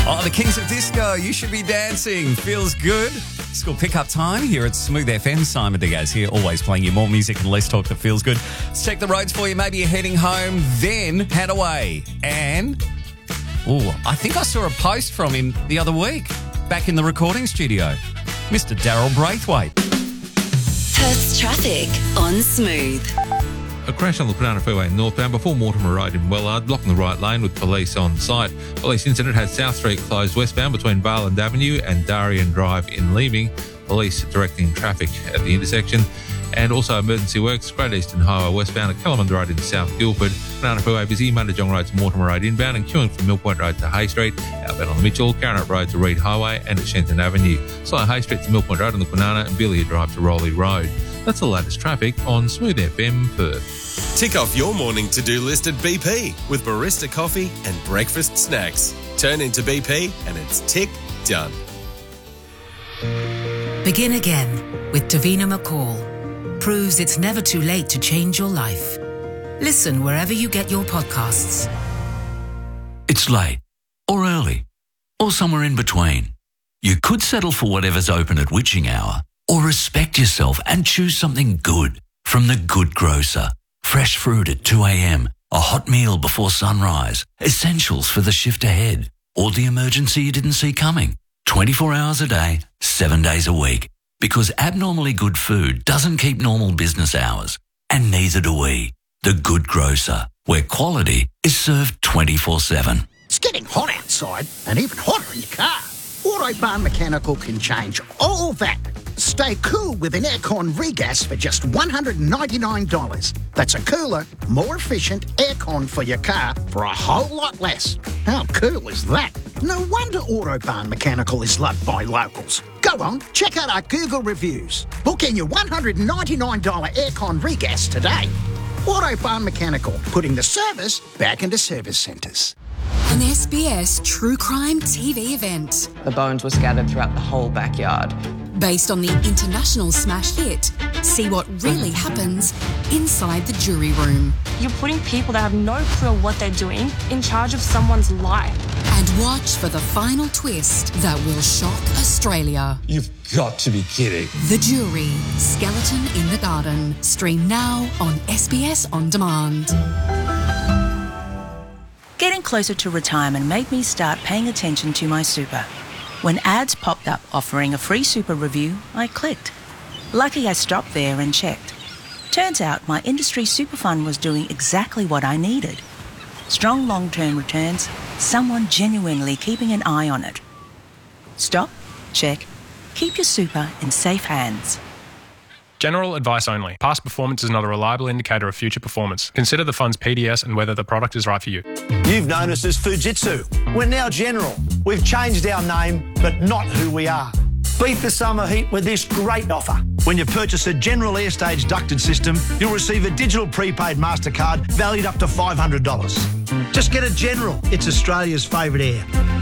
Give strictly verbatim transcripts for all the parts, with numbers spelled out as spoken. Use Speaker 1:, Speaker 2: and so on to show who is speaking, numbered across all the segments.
Speaker 1: Oh, the Kings of Disco, you should be dancing. Feels good. School pickup time here at Smooth F M. Simon Diaz here, always playing you more music and less talk that feels good. Let's check the roads for you. Maybe you're heading home, then head away. And, oh, I think I saw a post from him the other week, back in the recording studio. Mister Daryl Braithwaite.
Speaker 2: Perth's traffic on Smooth.
Speaker 3: A crash on the Kwinana Freeway northbound before Mortimer Road in Wellard, blocking the right lane with police on site. Police incident had South Street closed westbound between Barland Avenue and Darien Drive in Leaving. Police directing traffic at the intersection. And also emergency works, Great Eastern Highway westbound at Kellerman Road in South Guildford. Kwinana Freeway busy, Mundajong Road to Mortimer Road inbound and queuing from Mill Point Road to Hay Street. Outbound on the Mitchell, Carrot Road to Reed Highway and at Shenton Avenue. Slow Hay Street to Mill Point Road on the Kwinana and Billiard Drive to Rowley Road. That's the latest traffic on Smooth F M Perth.
Speaker 4: Tick off your morning to-do list at B P with barista coffee and breakfast snacks. Turn into B P and it's tick done.
Speaker 5: Begin again with Davina McCall. Proves it's never too late to change your life. Listen wherever you get your podcasts.
Speaker 6: It's late, or early, or somewhere in between. You could settle for whatever's open at witching hour, or respect yourself and choose something good from The Good Grocer. Fresh fruit at two a.m, a hot meal before sunrise, essentials for the shift ahead, or the emergency you didn't see coming. twenty-four hours a day, seven days a week. Because abnormally good food doesn't keep normal business hours, and neither do we. The Good Grocer, where quality is served twenty-four seven.
Speaker 7: It's getting hot outside and even hotter in your car. Autobarn Mechanical can change all that. Stay cool with an aircon regas for just one hundred ninety-nine dollars. That's a cooler, more efficient aircon for your car for a whole lot less. How cool is that? No wonder Autobarn Mechanical is loved by locals. Go on, check out our Google reviews. Book in your one hundred ninety-nine dollars aircon regas today. Autobarn Mechanical, putting the service back into service centres.
Speaker 8: An S B S True Crime T V event.
Speaker 9: The bones were scattered throughout the whole backyard.
Speaker 8: Based on the international smash hit, see what really happens inside the jury room.
Speaker 10: You're putting people that have no clue what they're doing in charge of someone's life.
Speaker 8: And watch for the final twist that will shock Australia.
Speaker 11: You've got to be kidding.
Speaker 8: The Jury, Skeleton in the Garden. Stream now on S B S On Demand.
Speaker 12: Getting closer to retirement made me start paying attention to my super. When ads popped up offering a free super review, I clicked. Lucky I stopped there and checked. Turns out my industry super fund was doing exactly what I needed. Strong long-term returns, someone genuinely keeping an eye on it. Stop, check, keep your super in safe hands.
Speaker 13: General advice only. Past performance is not a reliable indicator of future performance. Consider the fund's P D S and whether the product is right for you.
Speaker 14: You've known us as Fujitsu. We're now General. We've changed our name, but not who we are. Beat the summer heat with this great offer. When you purchase a General Airstage ducted system, you'll receive a digital prepaid MasterCard valued up to five hundred dollars. Just get a General. It's Australia's favourite air.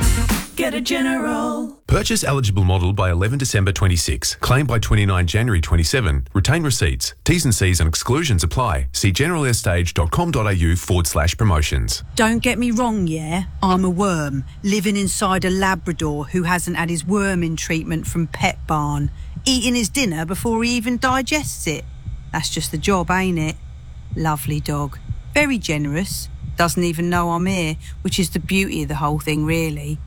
Speaker 12: Get a General.
Speaker 15: Purchase eligible model by eleven December twenty-six. Claim by twenty-nine January twenty-seven. Retain receipts. T's and C's and exclusions apply. See generalair.stage.com.au forward slash promotions.
Speaker 16: Don't get me wrong, yeah? I'm a worm, living inside a Labrador who hasn't had his worming treatment from Pet Barn, eating his dinner before he even digests it. That's just the job, ain't it? Lovely dog. Very generous. Doesn't even know I'm here, which is the beauty of the whole thing, really.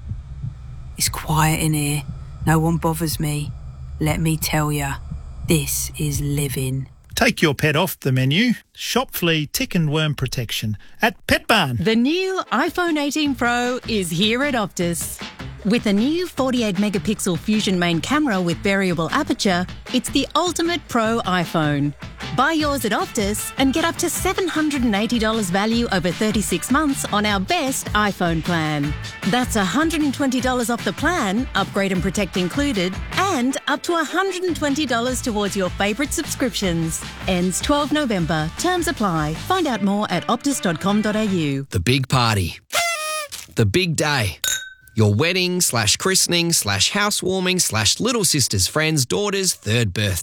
Speaker 16: It's quiet in here. No one bothers me. Let me tell ya, this is living.
Speaker 17: Take your pet off the menu. Shop flea, tick and worm protection at Pet Barn.
Speaker 18: The new iPhone eighteen Pro is here at Optus. With a new forty-eight megapixel Fusion main camera with variable aperture, it's the ultimate pro iPhone. Buy yours at Optus and get up to seven hundred eighty dollars value over thirty-six months on our best iPhone plan. That's one hundred twenty dollars off the plan, upgrade and protect included, and up to one hundred twenty dollars towards your favourite subscriptions. Ends twelfth November. Terms apply. Find out more at optus dot com dot a u.
Speaker 19: The big party. The big day. Your wedding slash christening slash housewarming slash little sister's friend's daughter's third birthday.